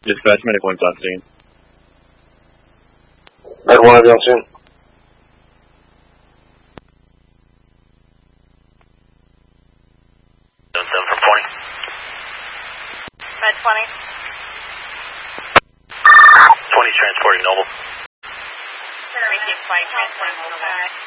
Dispatch, medic 1's on scene. Med 1 on scene. From 20. Med 20. 20's transporting Noble. Receive flight transporting Noble.